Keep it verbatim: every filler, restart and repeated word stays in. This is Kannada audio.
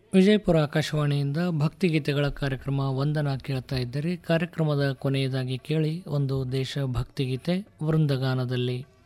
ವಿಜಯಪುರ ಆಕಾಶವಾಣಿಯಿಂದ ಭಕ್ತಿಗೀತೆಗಳ ಕಾರ್ಯಕ್ರಮ ವಂದನಾ ಕೇಳ್ತಾ ಇದ್ದರೆ ಕಾರ್ಯಕ್ರಮದ ಕೊನೆಯದಾಗಿ ಕೇಳಿ ಒಂದು ದೇಶ ಭಕ್ತಿಗೀತೆ ವೃಂದಗಾನದಲ್ಲಿ.